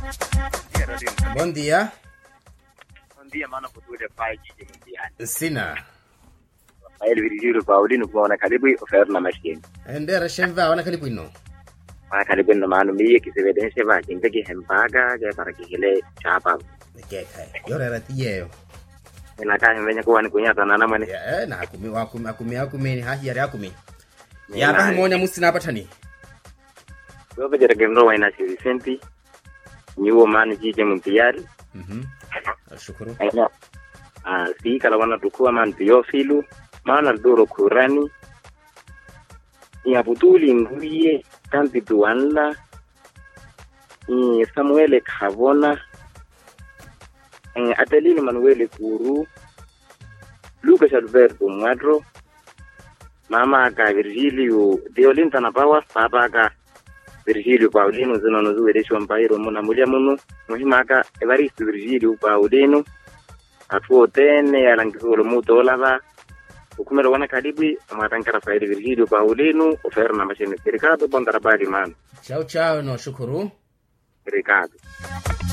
Bom dia. Bom dia, mano, kutude pai jiji mtiani. Sina. Ele Virgílio Paulino kuona karibu oferna na mashine. Endera shemva wana karibu ino. Ma karibu na manu miye kisevedense ba jingeki hempaga ya para kile chapa. Keka. Yora ratiyeyo. Ina ka mwenye kuwa ni kunyata na namane. Na akumi ni hahi yari akumi. Ya ba monya musina patani. Yo bejere gemro waina si Vicenti. Niwo manu jiji mtiari. Shukuru. Aina. Si kala wana tukua man Teofilu, mana duro kurani. Ya butuli nguye kanti tuanla. Samuele Kavona. Atelini Manuele Kuru. Lucas Alberto Mwadro. Mama aka Virgilio Deolinta na Pawa, papa aka Virgilio Paulino zinono zuweresho mpairo muna mulia munu. Muhima aka Evaristo Virgilio Paulino. Atuo tene alangizolo muto olava. Ukumero wana karibu amatankara faidi Virgilio Paulino oferna machine Ricardo Bondarabari man. Ciao no shukuru. Ricardo.